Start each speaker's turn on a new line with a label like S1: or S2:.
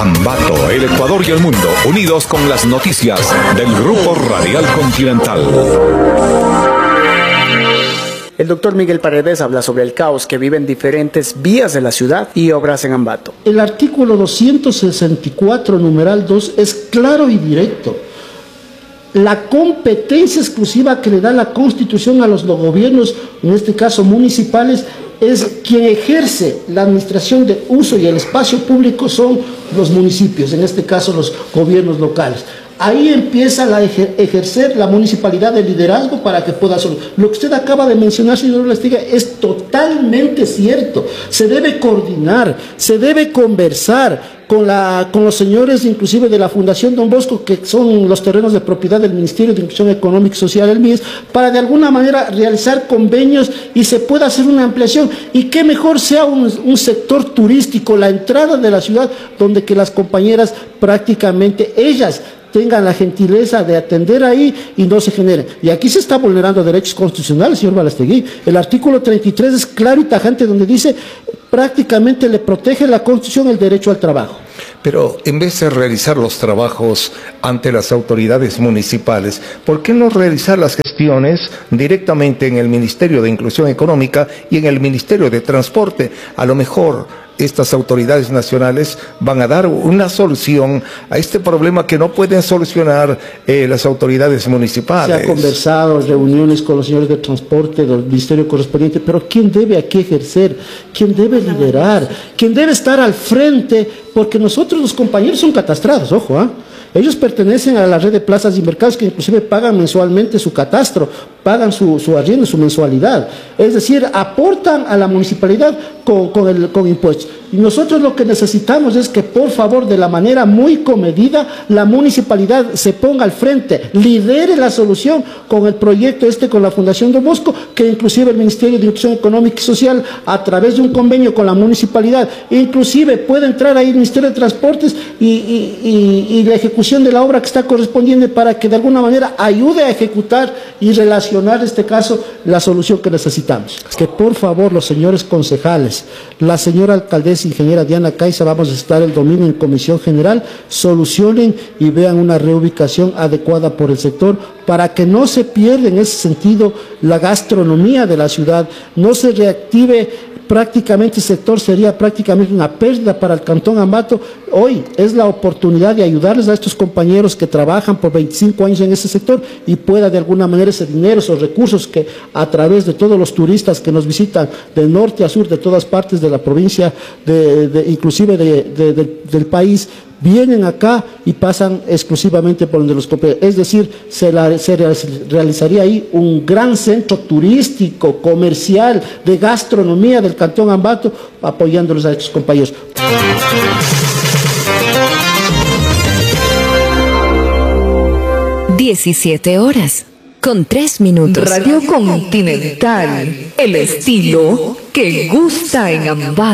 S1: Ambato, el Ecuador y el mundo, unidos con las noticias del Grupo Radial Continental.
S2: El doctor Miguel Paredes habla sobre el caos que viven diferentes vías de la ciudad y obras en Ambato.
S3: El artículo 264, numeral 2, es claro y directo. La competencia exclusiva que le da la Constitución a los gobiernos, en este caso municipales, es quien ejerce la administración de uso y el espacio público son los municipios, en este caso los gobiernos locales. Ahí empieza a ejercer la municipalidad de liderazgo para que pueda hacerlo. Lo que usted acaba de mencionar, señor Lastiga, es totalmente cierto. Se debe coordinar, se debe conversar con los señores inclusive de la Fundación Don Bosco, que son los terrenos de propiedad del Ministerio de Inclusión Económica y Social, el MIES, para de alguna manera realizar convenios y se pueda hacer una ampliación. Y qué mejor sea un sector turístico, la entrada de la ciudad, donde que las compañeras prácticamente ellas tengan la gentileza de atender ahí y no se generen. Y aquí se está vulnerando derechos constitucionales, señor Balastegui. El artículo 33 es claro y tajante, donde dice prácticamente le protege la Constitución el derecho al trabajo.
S4: Pero en vez de realizar los trabajos ante las autoridades municipales, ¿por qué no realizar las gestiones directamente en el Ministerio de Inclusión Económica y en el Ministerio de Transporte? A lo mejor estas autoridades nacionales van a dar una solución a este problema que no pueden solucionar las autoridades municipales.
S3: Se ha conversado, reuniones con los señores de transporte, del ministerio correspondiente, pero ¿quién debe aquí ejercer? ¿Quién debe liderar? ¿Quién debe estar al frente? Porque nosotros los compañeros son catastrados, ojo, ¿ah? Ellos pertenecen a la red de plazas y mercados que inclusive pagan mensualmente su catastro, pagan su arriendo, su mensualidad. Es decir, aportan a la municipalidad con impuestos. Y nosotros lo que necesitamos es que, por favor, de la manera muy comedida, la municipalidad se ponga al frente, lidere la solución con el proyecto con la Fundación Don Bosco, que inclusive el Ministerio de Inclusión Económica y Social, a través de un convenio con la municipalidad, inclusive puede entrar ahí el Ministerio de Transportes y la ejecución de la obra que está correspondiente para que de alguna manera ayude a ejecutar y relacionar, en este caso, la solución que necesitamos. Que por favor los señores concejales, la señora alcaldesa ingeniera Diana Caiza, vamos a estar el domingo en Comisión General, solucionen y vean una reubicación adecuada por el sector para que no se pierda en ese sentido la gastronomía de la ciudad, no se reactive. Prácticamente el sector sería prácticamente una pérdida para el Cantón Ambato. Hoy es la oportunidad de ayudarles a estos compañeros que trabajan por 25 años en ese sector y pueda de alguna manera ese dinero, esos recursos que a través de todos los turistas que nos visitan del norte a sur, de todas partes de la provincia, inclusive del país, vienen acá y pasan exclusivamente por donde los compañeros. Es decir, se realizaría ahí un gran centro turístico, comercial, de gastronomía del Cantón Ambato, apoyándolos a estos compañeros.
S5: 17:03. Radio Continental, el estilo que gusta en Ambato.